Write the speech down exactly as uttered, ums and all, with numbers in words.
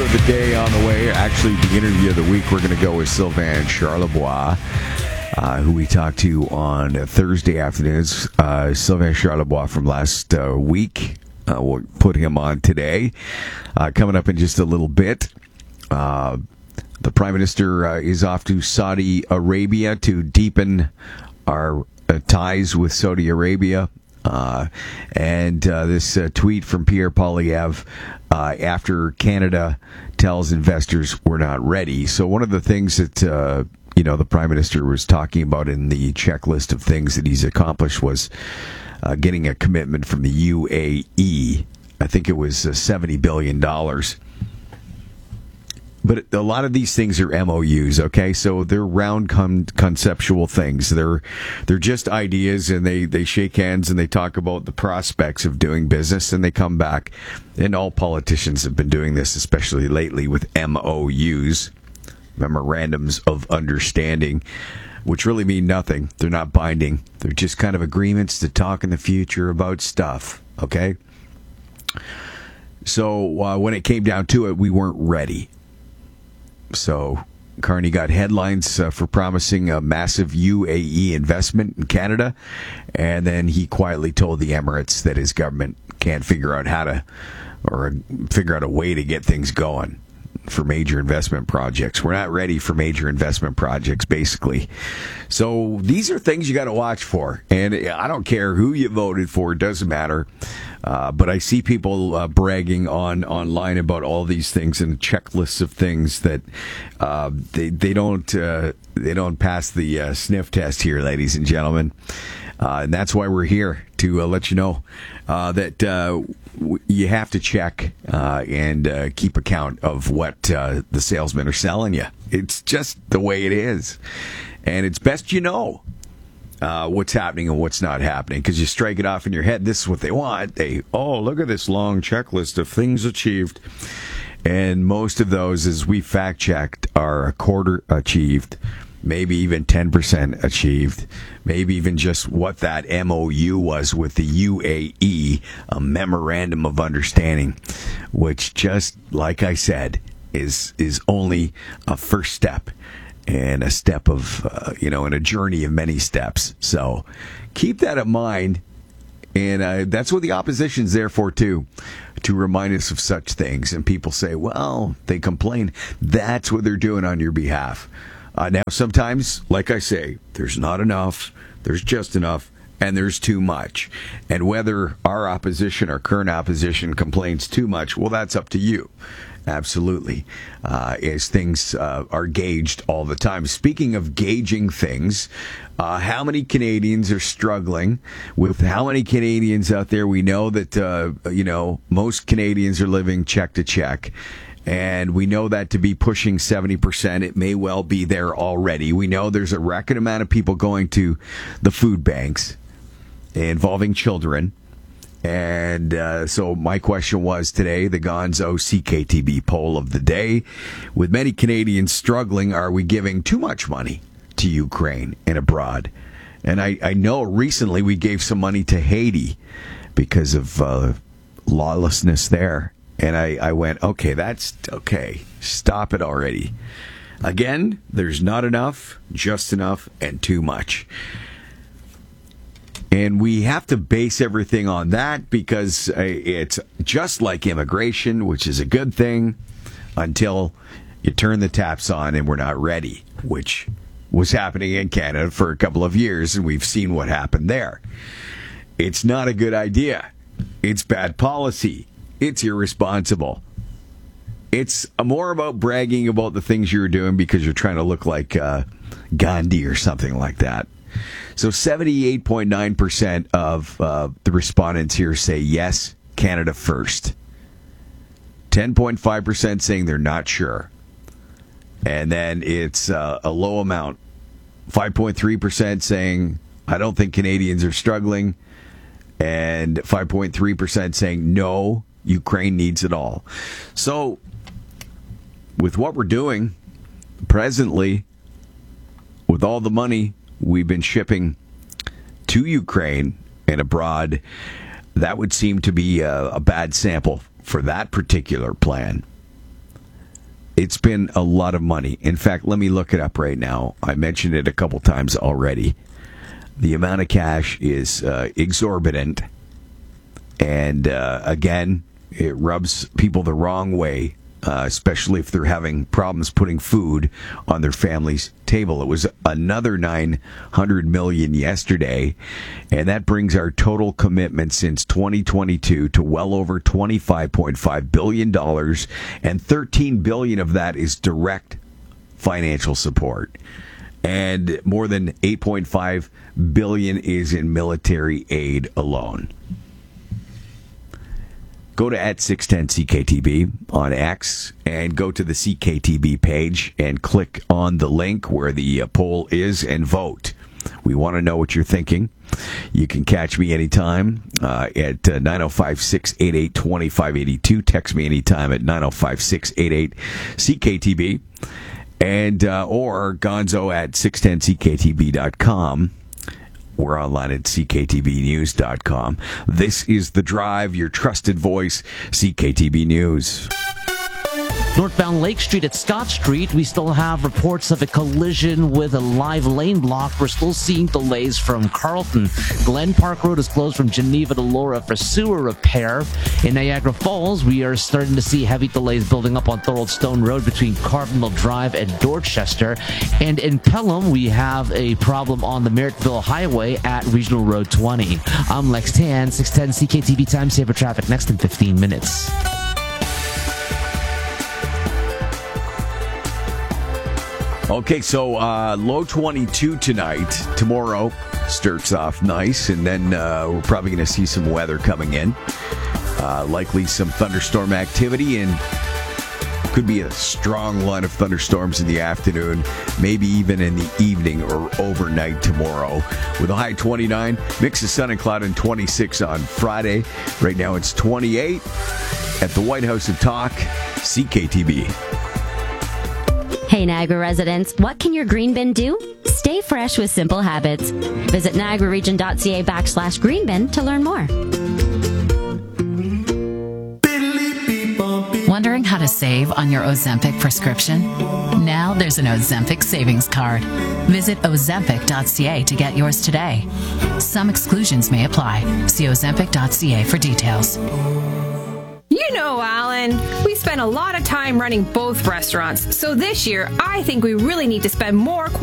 of the day on the way. Actually, the interview of the week, we're going to go with Sylvain Charlebois, uh, who we talked to on Thursday afternoons. Uh, Sylvain Charlebois from last uh, week. Uh, we'll put him on today. Uh, coming up in just a little bit. Uh, the Prime Minister uh, is off to Saudi Arabia to deepen our uh, ties with Saudi Arabia. Uh, and uh, this uh, tweet from Pierre Poilievre uh, after Canada tells investors we're not ready. So one of the things that uh, you know the Prime Minister was talking about in the checklist of things that he's accomplished was uh, getting a commitment from the U A E. I think it was uh, seventy billion dollars. But a lot of these things are M O Us, okay? So they're round con- conceptual things. They're they're just ideas, and they, they shake hands and they talk about the prospects of doing business, and they come back. And all politicians have been doing this, especially lately with M O Us, memorandums of understanding, which really mean nothing. They're not binding. They're just kind of agreements to talk in the future about stuff, okay? So uh, when it came down to it, we weren't ready. So Carney got headlines uh, for promising a massive U A E investment in Canada, and then he quietly told the Emirates that his government can't figure out how to, or figure out a way to get things going for major investment projects. We're not ready for major investment projects, basically. So these are things you got to watch for. And I don't care who you voted for, it doesn't matter. Uh, but I see people uh, bragging on online about all these things and checklists of things that uh, they they don't uh, they don't pass the uh, sniff test here, ladies and gentlemen. Uh, and that's why we're here, to uh, let you know uh, that uh, w- you have to check uh, and uh, keep account of what uh, the salesmen are selling you. It's just the way it is. And it's best you know uh, what's happening and what's not happening, because you strike it off in your head. This is what they want. They, oh, look at this long checklist of things achieved. And most of those, as we fact-checked, are a quarter achieved. Maybe even ten percent achieved. Maybe even just what that M O U was with the U A E, a memorandum of understanding, which, just like I said, is is only a first step, and a step of, uh, you know, in a journey of many steps. So keep that in mind. And uh, that's what the opposition's there for, too, to remind us of such things. And people say, well, they complain. That's what they're doing on your behalf. Uh, now, sometimes, like I say, there's not enough, there's just enough, and there's too much. And whether our opposition, our current opposition, complains too much, well, that's up to you. Absolutely. Uh, as things uh, are gauged all the time. Speaking of gauging things, uh, how many Canadians are struggling with how many Canadians out there? We know that, uh, you know, most Canadians are living check to check. And we know that to be pushing seventy percent. It may well be there already. We know there's a record amount of people going to the food banks involving children. And uh, so my question was today, the Gonzo C K T B poll of the day. With many Canadians struggling, are we giving too much money to Ukraine and abroad? And I, I know recently we gave some money to Haiti because of uh, lawlessness there. And I, I went, okay, that's okay. Stop it already. Again, there's not enough, just enough, and too much. And we have to base everything on that, because it's just like immigration, which is a good thing, until you turn the taps on and we're not ready, which was happening in Canada for a couple of years, and we've seen what happened there. It's not a good idea. It's bad policy. It's irresponsible. It's more about bragging about the things you're doing because you're trying to look like uh, Gandhi or something like that. So seventy-eight point nine percent of uh, the respondents here say yes, Canada first. ten point five percent saying they're not sure. And then it's uh, a low amount. five point three percent saying, I don't think Canadians are struggling. And five point three percent saying, no, Ukraine needs it all. So, with what we're doing presently, with all the money we've been shipping to Ukraine and abroad, that would seem to be a, a bad sample for that particular plan. It's been a lot of money. In fact, let me look it up right now. I mentioned it a couple times already. The amount of cash is uh, exorbitant. And uh, again, it rubs people the wrong way, uh, especially if they're having problems putting food on their family's table. It was another nine hundred million dollars yesterday, and that brings our total commitment since twenty twenty-two to well over twenty-five point five billion dollars, and thirteen billion dollars of that is direct financial support. And more than eight point five billion dollars is in military aid alone. Go to at six ten C K T B on X and go to the C K T B page and click on the link where the uh, poll is and vote. We want to know what you're thinking. You can catch me anytime uh, at uh, nine oh five, six eight eight, two five eight two. Text me anytime at nine oh five, six eight eight, C K T B. And, uh, or gonzo at six ten C K T B dot com. We're online at C K T B news dot com. This is The Drive, your trusted voice, C K T B News. Northbound Lake Street at Scott Street, we still have reports of a collision with a live lane block. We're still seeing delays from Carlton. Glen Park Road is closed from Geneva to Laura for sewer repair. In Niagara Falls, we are starting to see heavy delays building up on Thorold Stone Road between Cardinal Drive and Dorchester. And in Pelham, we have a problem on the Merrittville Highway at Regional Road twenty. I'm Lex Tan, six ten C K T V Time Saver Traffic next in fifteen minutes. Okay, so uh, low twenty-two tonight. Tomorrow starts off nice, and then uh, we're probably going to see some weather coming in. Uh, likely some thunderstorm activity, and could be a strong line of thunderstorms in the afternoon, maybe even in the evening or overnight tomorrow. With a high twenty-nine, mix of sun and cloud, and twenty-six on Friday. Right now it's twenty-eight at the White House of Talk, C K T B. Hey Niagara residents, what can your green bin do? Stay fresh with simple habits. Visit niagararegion.ca backslash green bin to learn more. Wondering how to save on your Ozempic prescription? Now there's an Ozempic savings card. Visit ozempic dot c a to get yours today. Some exclusions may apply. See ozempic dot c a for details. You know, Alan, we spent a lot of time running both restaurants, so this year I think we really need to spend more